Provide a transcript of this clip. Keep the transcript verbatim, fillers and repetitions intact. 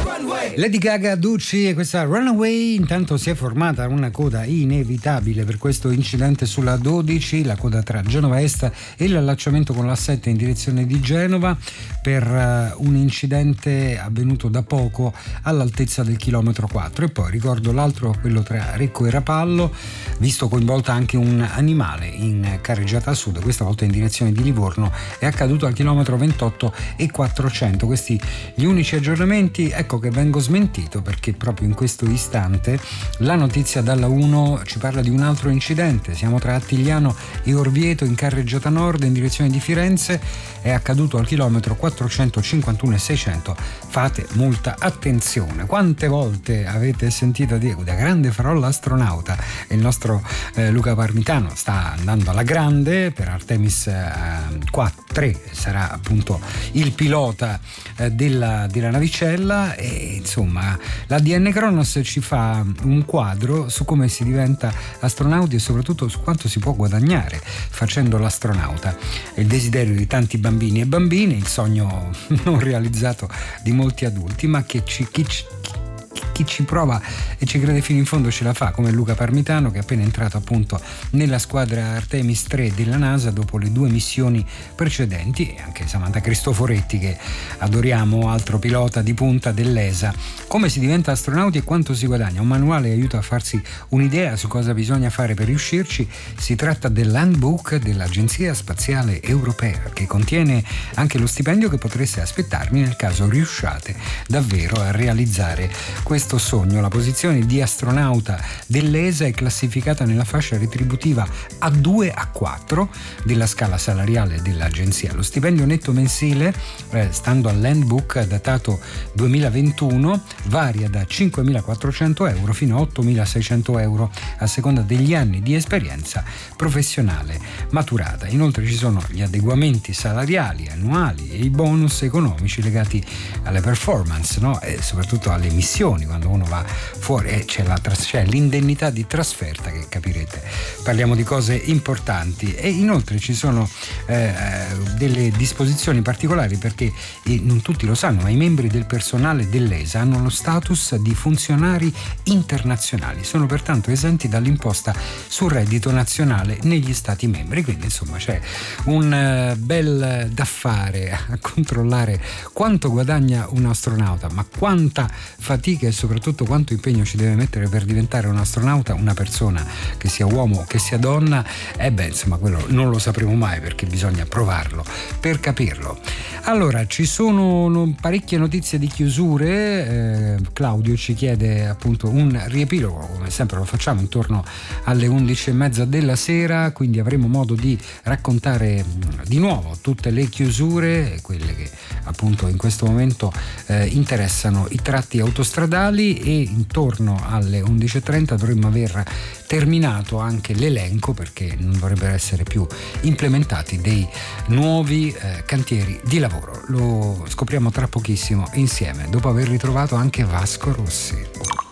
Lady Gaga, Ducci e questa Runaway. Intanto si è formata una coda inevitabile per questo incidente sulla dodici, la coda tra Genova Est e l'allacciamento con la sette in direzione di Genova, per uh, un incidente avvenuto da poco all'altezza del chilometro quattro. E poi ricordo l'altro, quello tra Recco e Rapallo, visto coinvolta anche un animale in carreggiata sud, questa volta in direzione di Livorno, è accaduto al chilometro ventotto e quattrocento. Questi gli unici aggiornamenti. Ecco che vengo smentito, perché proprio in questo istante la notizia dalla uno ci parla di un altro incidente. Siamo tra Attigliano e Orvieto in carreggiata nord in direzione di Firenze, è accaduto al chilometro quattrocentocinquantuno e seicento. Fate molta attenzione. Quante volte avete sentito dire da grande farò l'astronauta? E il nostro eh, Luca Parmitano sta andando alla grande per Artemis eh, quattro, tre sarà appunto il pilota eh, della, della navicella. E insomma l'A D N Kronos ci fa un quadro su come si diventa astronauti e soprattutto su quanto si può guadagnare facendo l'astronauta. È il desiderio di tanti bambini e bambine, il sogno non realizzato di molti adulti, ma che ci, chi, ci, chi ci prova e ci crede fino in fondo ce la fa, come Luca Parmitano, che è appena entrato appunto nella squadra Artemis tre della NASA dopo le due missioni precedenti, e anche Samantha Cristoforetti, che adoriamo, altro pilota di punta dell'E S A. Come si diventa astronauti e quanto si guadagna? Un manuale aiuta a farsi un'idea su cosa bisogna fare per riuscirci. Si tratta dell'handbook dell'Agenzia Spaziale Europea, che contiene anche lo stipendio che potreste aspettarvi nel caso riusciate davvero a realizzare questo sogno. La posizione di astronauta dell'E S A è classificata nella fascia retributiva A due A quattro della scala salariale dell'agenzia. Lo stipendio netto mensile, eh, stando all'handbook datato duemilaventuno, varia da cinquemilaquattrocento euro fino a ottomilaseicento euro a seconda degli anni di esperienza professionale maturata. Inoltre ci sono gli adeguamenti salariali annuali e i bonus economici legati alle performance, no? E soprattutto alle missioni. Quando uno va fuori eh, c'è, la, c'è l'indennità di trasferta, che capirete, parliamo di cose importanti. E inoltre ci sono eh, delle disposizioni particolari, perché eh, non tutti lo sanno, ma i membri del personale dell'E S A hanno lo status di funzionari internazionali, sono pertanto esenti dall'imposta sul reddito nazionale negli stati membri. Quindi insomma c'è un uh, bel da fare a controllare quanto guadagna un astronauta, ma quanta fatica e soprattutto quanto impegno ci deve mettere per diventare un astronauta una persona, che sia uomo o che sia donna. E beh, insomma, quello non lo sapremo mai, perché bisogna provarlo per capirlo. Allora, ci sono parecchie notizie di chiusure. eh, Claudio ci chiede appunto un riepilogo, come sempre lo facciamo intorno alle undici e mezza della sera, quindi avremo modo di raccontare di nuovo tutte le chiusure, quelle che appunto in questo momento eh, interessano i tratti autostradali, e intorno alle undici e trenta dovremmo aver terminato anche l'elenco, perché non dovrebbero essere più implementati dei nuovi eh, cantieri di lavoro. Lo scopriamo tra pochissimo insieme, dopo aver ritrovato anche Vasco Rossi.